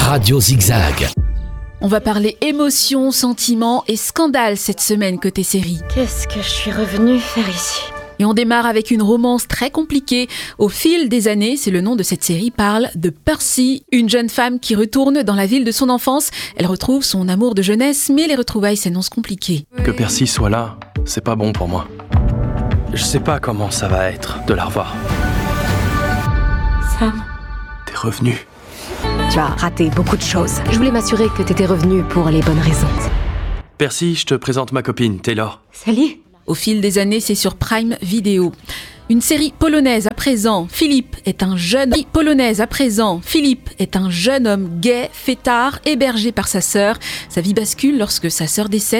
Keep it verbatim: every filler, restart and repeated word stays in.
Radio Zigzag. On va parler émotion, sentiments et scandale cette semaine côté série. Qu'est-ce que je suis revenue faire ici ? Et on démarre avec une romance très compliquée. Au fil des années, c'est le nom de cette série, parle de Percy, une jeune femme qui retourne dans la ville de son enfance. Elle retrouve son amour de jeunesse, mais les retrouvailles s'annoncent compliquées. Que Percy soit là, c'est pas bon pour moi. Je sais pas comment ça va être de la revoir. Sam, T'es revenu. Tu as raté beaucoup de choses. Je voulais m'assurer que t'étais revenu pour les bonnes raisons. Percy, je te présente ma copine, Taylor. salut. Au fil des années, c'est sur Prime Video. Une série polonaise à présent. Philippe est un jeune polonaise à présent. Philippe est un jeune homme gay, fêtard, hébergé par sa sœur. Sa vie bascule lorsque sa sœur décède.